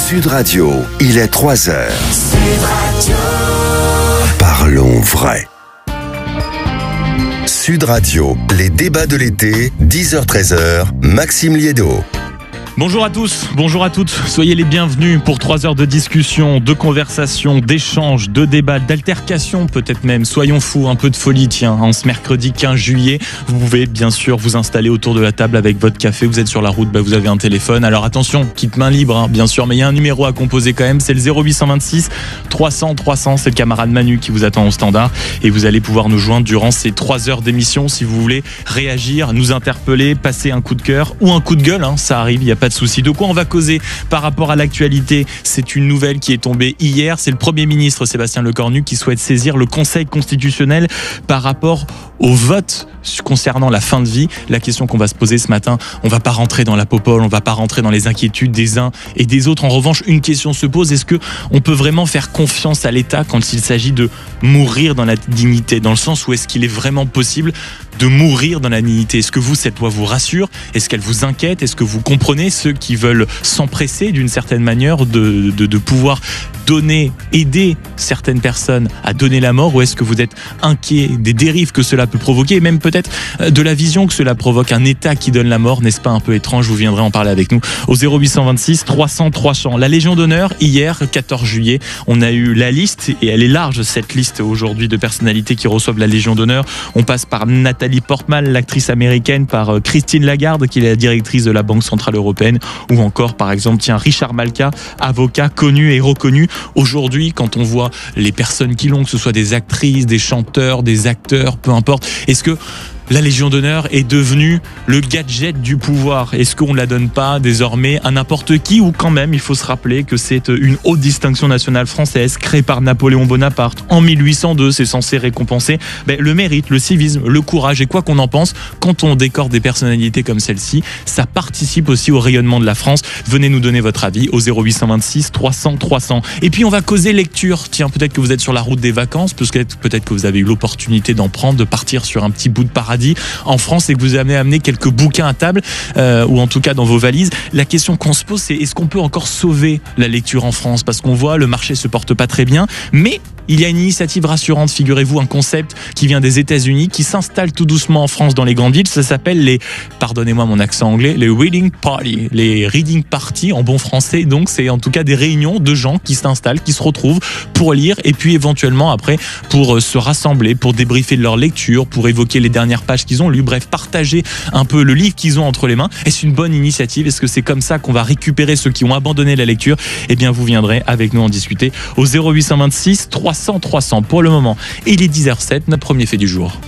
Sud Radio, il est 3h. Sud Radio. Parlons vrai. Sud Radio, les débats de l'été, 10h-13h, Maxime Liédo. Bonjour à tous, bonjour à toutes, soyez les bienvenus pour 3 heures de discussion, de conversation, d'échange, de débat, d'altercation peut-être même. Soyons fous, un peu de folie, tiens, en ce mercredi 15 juillet. Vous pouvez bien sûr vous installer autour de la table avec votre café, vous êtes sur la route, vous avez un téléphone. Alors attention, quitte main libre, bien sûr, mais il y a un numéro à composer quand même, c'est le 0826 300 300, c'est le camarade Manu qui vous attend au standard. Et vous allez pouvoir nous joindre durant ces 3 heures d'émission si vous voulez réagir, nous interpeller, passer un coup de cœur ou un coup de gueule, ça arrive, il n'y a pas de souci. De quoi on va causer par rapport à l'actualité? C'est une nouvelle qui est tombée hier. C'est le Premier ministre Sébastien Lecornu qui souhaite saisir le Conseil constitutionnel par rapport au vote concernant la fin de vie. La question qu'on va se poser ce matin, on va pas rentrer dans la popole, on va pas rentrer dans les inquiétudes des uns et des autres. En revanche, une question se pose, est-ce que on peut vraiment faire confiance à l'État quand il s'agit de mourir dans la dignité, dans le sens où est-ce qu'il est vraiment possible de mourir dans la dignité? Est-ce que vous, cette loi vous rassure? Est-ce qu'elle vous inquiète? Est-ce que vous comprenez ceux qui veulent s'empresser d'une certaine manière de pouvoir donner, aider certaines personnes à donner la mort? Ou est-ce que vous êtes inquiet des dérives que cela peut provoquer et même peut-être de la vision que cela provoque? Un État qui donne la mort, n'est-ce pas un peu étrange? Vous viendrez en parler avec nous au 0826 300 300. La Légion d'honneur, hier, 14 juillet, on a eu la liste, et elle est large cette liste aujourd'hui de personnalités qui reçoivent la Légion d'honneur. On passe par Nathalie Portman, l'actrice américaine, par Christine Lagarde, qui est la directrice de la Banque Centrale Européenne, ou encore, par exemple, Richard Malka, avocat connu et reconnu. Aujourd'hui, quand on voit les personnes qui l'ont, que ce soit des actrices, des chanteurs, des acteurs, peu importe, est-ce que la Légion d'honneur est devenue le gadget du pouvoir? Est-ce qu'on ne la donne pas désormais à n'importe qui? Ou quand même, il faut se rappeler que c'est une haute distinction nationale française créée par Napoléon Bonaparte en 1802. C'est censé récompenser le mérite, le civisme, le courage. Et quoi qu'on en pense, quand on décore des personnalités comme celle-ci, ça participe aussi au rayonnement de la France. Venez nous donner votre avis au 0826 300 300. Et puis on va causer lecture. Tiens, peut-être que vous êtes sur la route des vacances, peut-être que vous avez eu l'opportunité d'en prendre, de partir sur un petit bout de paradis en France et que vous avez amené quelques bouquins à table ou en tout cas dans vos valises. La question qu'on se pose, c'est est-ce qu'on peut encore sauver la lecture en France? Parce qu'on voit le marché se porte pas très bien, mais il y a une initiative rassurante, figurez-vous, un concept qui vient des États-Unis, qui s'installe tout doucement en France dans les grandes villes. Ça s'appelle les, pardonnez-moi mon accent anglais, les reading party, les reading party en bon français. Donc c'est en tout cas des réunions de gens qui s'installent, qui se retrouvent pour lire et puis éventuellement après pour se rassembler, pour débriefer de leur lecture, pour évoquer les dernières pages qu'ils ont lues, bref, partager un peu le livre qu'ils ont entre les mains. Est-ce une bonne initiative? Est-ce que c'est comme ça qu'on va récupérer ceux qui ont abandonné la lecture? Eh bien, vous viendrez avec nous en discuter au 0826 300 300 pour le moment. Et il est 10h07, notre premier fait du jour.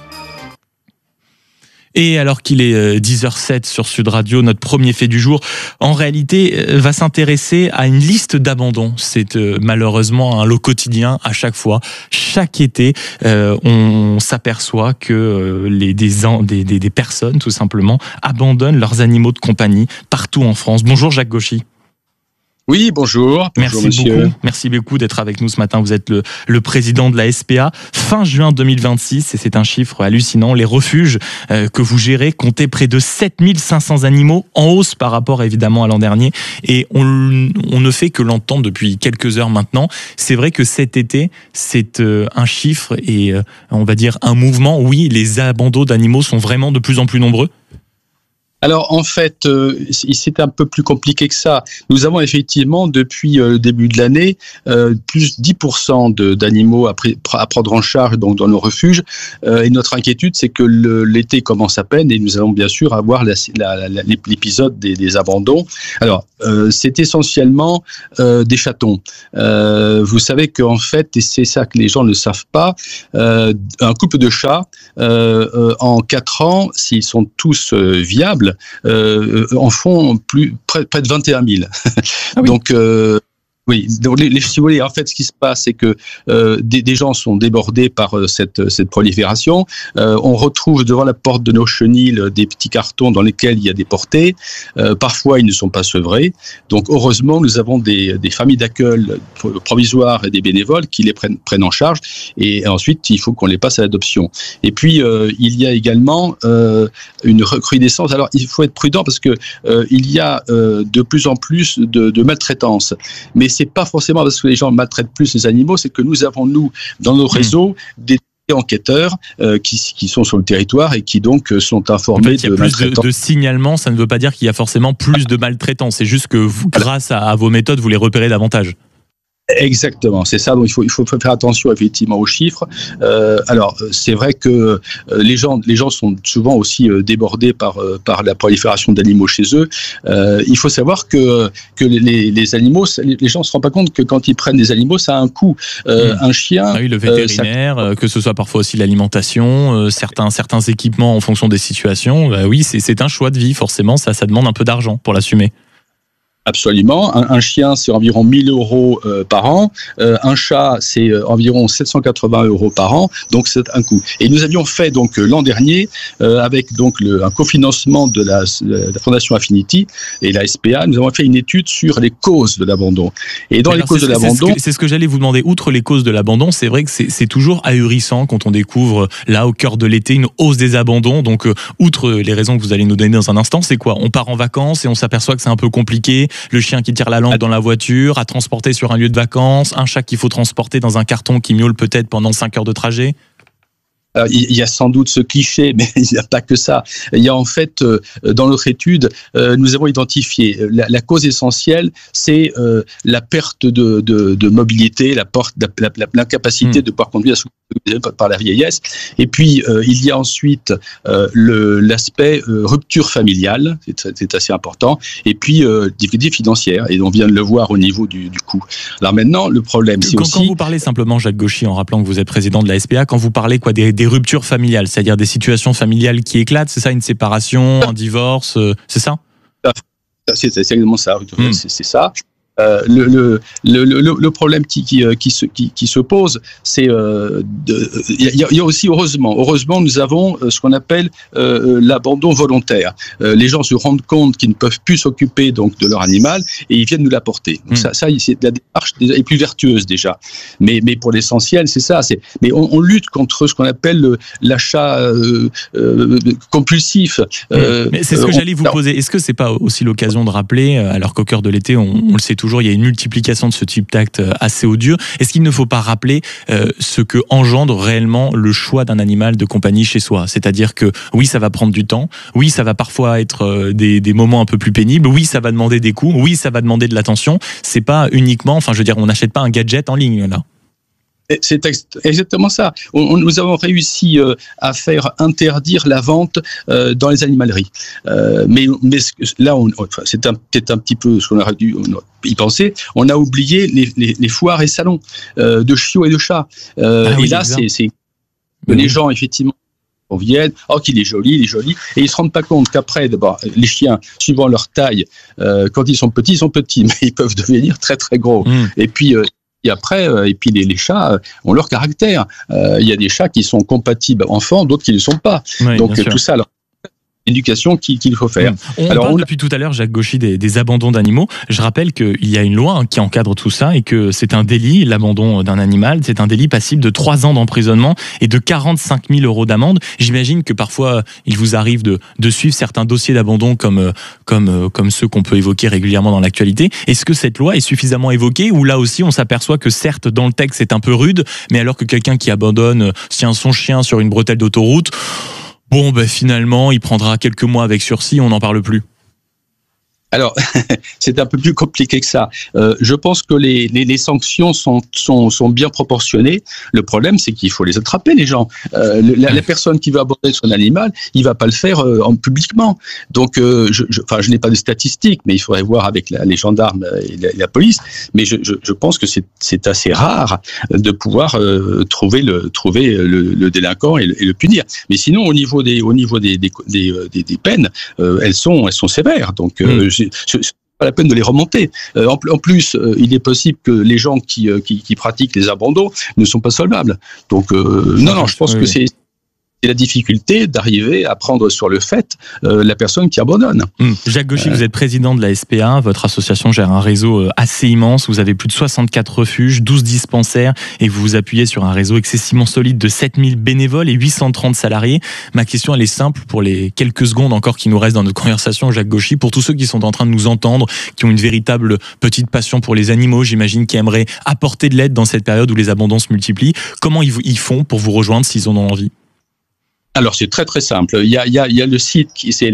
Et alors qu'il est 10h07 sur Sud Radio, notre premier fait du jour, en réalité, va s'intéresser à une liste d'abandons. C'est malheureusement un lot quotidien à chaque fois. Chaque été, on s'aperçoit que des personnes, tout simplement, abandonnent leurs animaux de compagnie partout en France. Bonjour Jacques Gauchy. Oui, bonjour. Merci beaucoup d'être avec nous ce matin. Vous êtes le président de la SPA. Fin juin 2026, et c'est un chiffre hallucinant, les refuges que vous gérez comptaient près de 7500 animaux, en hausse par rapport évidemment à l'an dernier. Et on ne fait que l'entendre depuis quelques heures maintenant. C'est vrai que cet été, c'est un chiffre et on va dire un mouvement. Oui, les abandons d'animaux sont vraiment de plus en plus nombreux. Alors en fait, c'est un peu plus compliqué que ça. Nous avons effectivement depuis le début de l'année plus 10% d'animaux à prendre en charge donc dans nos refuges. Et notre inquiétude, c'est que l'été commence à peine et nous allons bien sûr avoir l'épisode des abandons. Alors c'est essentiellement des chatons. Vous savez qu'en fait, et c'est ça que les gens ne savent pas, un couple de chats en 4 ans, s'ils sont tous viables, en font près de 21 000. Ah oui. Donc Oui, donc si vous voulez, en fait, ce qui se passe, c'est que des gens sont débordés par cette prolifération. On retrouve devant la porte de nos chenils des petits cartons dans lesquels il y a des portées. Parfois, ils ne sont pas sevrés. Donc, heureusement, nous avons des familles d'accueil provisoires et des bénévoles qui les prennent en charge. Et ensuite, il faut qu'on les passe à l'adoption. Et puis, il y a également une recrudescence. Alors, il faut être prudent parce que il y a de plus en plus de maltraitance. Mais c'est pas forcément parce que les gens maltraitent plus les animaux, c'est que nous avons, dans nos réseaux, des enquêteurs qui sont sur le territoire et qui donc sont informés de maltraitance. Il y a plus de signalements, ça ne veut pas dire qu'il y a forcément plus de maltraitants, c'est juste que vous, grâce à vos méthodes, vous les repérez davantage. Exactement, c'est ça. Donc il faut faire attention effectivement aux chiffres. Alors c'est vrai que les gens sont souvent aussi débordés par la prolifération d'animaux chez eux. Il faut savoir que les animaux, les gens se rendent pas compte que quand ils prennent des animaux, ça a un coût. Un chien, oui, le vétérinaire, que ce soit parfois aussi l'alimentation, certains équipements en fonction des situations. Oui, c'est un choix de vie forcément. Ça demande un peu d'argent pour l'assumer. Absolument. Un chien, c'est environ 1 000 euros par an. Un chat, c'est environ 780 euros par an. Donc, c'est un coût. Et nous avions fait donc l'an dernier, avec donc un cofinancement de la Fondation Affinity et la SPA, nous avons fait une étude sur les causes de l'abandon. Et dans les causes de l'abandon, c'est ce que j'allais vous demander. Outre les causes de l'abandon, c'est vrai que c'est toujours ahurissant quand on découvre là au cœur de l'été une hausse des abandons. Donc, outre les raisons que vous allez nous donner dans un instant, c'est quoi? On part en vacances et on s'aperçoit que c'est un peu compliqué. Le chien qui tire la langue dans la voiture, à transporter sur un lieu de vacances, un chat qu'il faut transporter dans un carton qui miaule peut-être pendant 5 heures de trajet. Alors, il y a sans doute ce cliché, mais il n'y a pas que ça. Il y a en fait, dans notre étude, nous avons identifié la cause essentielle, c'est la perte de mobilité, l'incapacité de pouvoir conduire par la vieillesse. Et puis, il y a ensuite l'aspect rupture familiale, c'est assez important, et puis difficulté financière. Et on vient de le voir au niveau du coût. Alors maintenant, le problème, c'est aussi... Quand vous parlez simplement, Jacques Gauchy, en rappelant que vous êtes président de la SPA, quand vous parlez des ruptures familiales, c'est-à-dire des situations familiales qui éclatent, c'est ça, une séparation, un divorce, c'est ça? C'est exactement ça, c'est ça. Le problème qui se pose, c'est il y a aussi heureusement nous avons ce qu'on appelle l'abandon volontaire. Les gens se rendent compte qu'ils ne peuvent plus s'occuper donc de leur animal et ils viennent nous l'apporter. Donc ça c'est la démarche est plus vertueuse déjà. Mais pour l'essentiel c'est ça. Mais on lutte contre ce qu'on appelle l'achat compulsif. Mais c'est ce que j'allais vous poser. Est-ce que c'est pas aussi l'occasion de rappeler, alors qu'au cœur de l'été on le sait toujours, il y a une multiplication de ce type d'actes assez odieux. Est-ce qu'il ne faut pas rappeler ce que engendre réellement le choix d'un animal de compagnie chez soi? C'est-à-dire que oui, ça va prendre du temps, oui, ça va parfois être des moments un peu plus pénibles, oui, ça va demander des coûts, oui, ça va demander de l'attention. C'est pas uniquement, enfin je veux dire, on n'achète pas un gadget en ligne là. C'est exactement ça. Nous avons réussi à faire interdire la vente dans les animaleries. Mais là, c'est peut-être un petit peu ce qu'on aurait dû y penser. On a oublié les foires et salons de chiots et de chats. Et là, c'est les gens, effectivement, viennent, qu'il est joli, et ils se rendent pas compte qu'après, d'abord, les chiens, suivant leur taille, quand ils sont petits, mais ils peuvent devenir très très gros. Et puis et après, les chats ont leur caractère. Il y a des chats qui sont compatibles enfants, d'autres qui ne le sont pas. Oui, donc tout ça, alors, éducation qu'il faut faire. On parle depuis tout à l'heure, Jacques Gauchy, des abandons d'animaux. Je rappelle qu'il y a une loi qui encadre tout ça et que c'est un délit, l'abandon d'un animal, c'est un délit passible de 3 ans d'emprisonnement et de 45 000 euros d'amende. J'imagine que parfois, il vous arrive de suivre certains dossiers d'abandon comme ceux qu'on peut évoquer régulièrement dans l'actualité. Est-ce que cette loi est suffisamment évoquée ou là aussi on s'aperçoit que certes, dans le texte, c'est un peu rude, mais alors que quelqu'un qui abandonne son chien sur une bretelle d'autoroute, finalement, il prendra quelques mois avec sursis, on n'en parle plus. Alors, c'est un peu plus compliqué que ça. Je pense que les sanctions sont bien proportionnées. Le problème, c'est qu'il faut les attraper, les gens. La personne qui veut aborder son animal, il va pas le faire publiquement. Donc, je n'ai pas de statistiques, mais il faudrait voir avec les gendarmes et la police. Mais je pense que c'est assez rare de pouvoir trouver le délinquant et le punir. Mais sinon, au niveau des peines, elles sont sévères. Donc, pas la peine de les remonter. En plus, il est possible que les gens qui pratiquent les abandons ne sont pas solvables. Donc, non, je pense que c'est la difficulté d'arriver à prendre sur le fait la personne qui abandonne. Jacques Gauchy, vous êtes président de la SPA, votre association gère un réseau assez immense, vous avez plus de 64 refuges, 12 dispensaires et vous vous appuyez sur un réseau excessivement solide de 7000 bénévoles et 830 salariés. Ma question elle est simple pour les quelques secondes encore qui nous restent dans notre conversation, Jacques Gauchy, pour tous ceux qui sont en train de nous entendre, qui ont une véritable petite passion pour les animaux, j'imagine, qui aimeraient apporter de l'aide dans cette période où les abandons se multiplient, comment ils font pour vous rejoindre s'ils en ont envie ? Alors c'est très très simple. Il y a le site qui c'est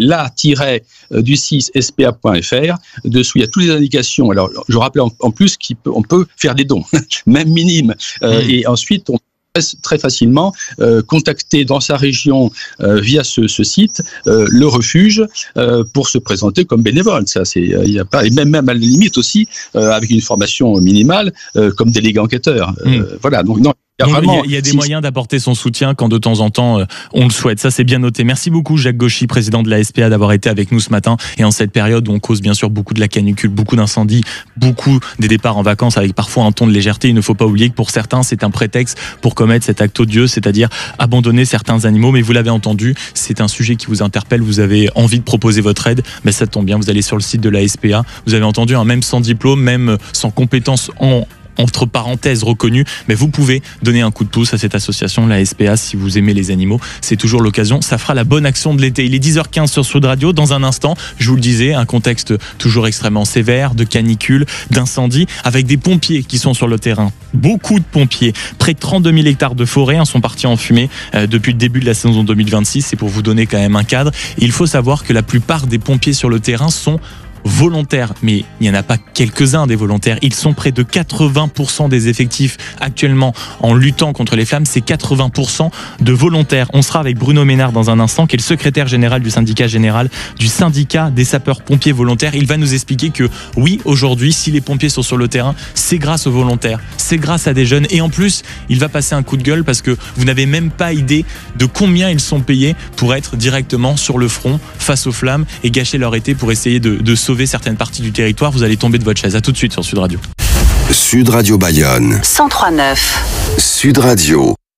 la-du6spa.fr. Dessous il y a toutes les indications. Alors je rappelle en plus qu'on peut faire des dons, même minimes. Et ensuite on peut très facilement contacter dans sa région via ce site le refuge pour se présenter comme bénévole. Ça c'est il y a pas et même à la limite aussi avec une formation minimale comme délégué enquêteur. Voilà donc non. Il y a des moyens d'apporter son soutien quand de temps en temps on le souhaite. Ça, c'est bien noté. Merci beaucoup, Jacques Gauchy, président de la SPA, d'avoir été avec nous ce matin. Et en cette période où on cause bien sûr beaucoup de la canicule, beaucoup d'incendies, beaucoup des départs en vacances avec parfois un ton de légèreté, il ne faut pas oublier que pour certains, c'est un prétexte pour commettre cet acte odieux, c'est-à-dire abandonner certains animaux. Mais vous l'avez entendu, c'est un sujet qui vous interpelle. Vous avez envie de proposer votre aide. Mais ça tombe bien, vous allez sur le site de la SPA. Vous avez entendu, même sans diplôme, même sans compétences entre parenthèses reconnues, mais vous pouvez donner un coup de pouce à cette association, la SPA, si vous aimez les animaux. C'est toujours l'occasion. Ça fera la bonne action de l'été. Il est 10h15 sur Sud Radio. Dans un instant, je vous le disais, un contexte toujours extrêmement sévère, de canicule, d'incendie, avec des pompiers qui sont sur le terrain. Beaucoup de pompiers. Près de 32 000 hectares de forêt sont partis en fumée depuis le début de la saison 2026. C'est pour vous donner quand même un cadre. Et il faut savoir que la plupart des pompiers sur le terrain sont volontaires, mais il n'y en a pas quelques-uns des volontaires. Ils sont près de 80% des effectifs actuellement en luttant contre les flammes. C'est 80% de volontaires. On sera avec Bruno Ménard dans un instant, qui est le secrétaire général du syndicat des sapeurs-pompiers volontaires. Il va nous expliquer que oui, aujourd'hui, si les pompiers sont sur le terrain, c'est grâce aux volontaires, c'est grâce à des jeunes. Et en plus, il va passer un coup de gueule parce que vous n'avez même pas idée de combien ils sont payés pour être directement sur le front face aux flammes et gâcher leur été pour essayer de sauver certaines parties du territoire. Vous allez tomber de votre chaise. À tout de suite sur Sud Radio. Sud Radio Bayonne 103.9. Sud Radio.